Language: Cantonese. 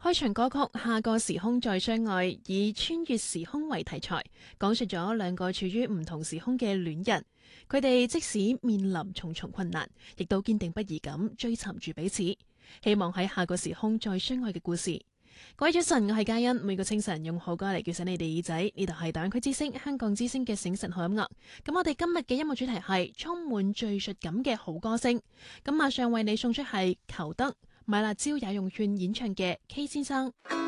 開場歌曲《下個時空再相愛》以穿越時空為題材，講述咗兩個處於唔同時空嘅戀人，佢哋即使面臨重重困難，亦都堅定不移咁追尋住彼此，希望喺下個時空再相愛嘅故事。各位早晨，我係嘉欣，每個清晨用好歌嚟叫醒你哋耳仔。呢度係大灣區之聲香港之聲嘅醒晨好音樂。咁我哋今日嘅音樂主題係充滿敘述感嘅好歌聲。咁馬上為你送出係裘德、買辣椒也用券演唱嘅 K 先生。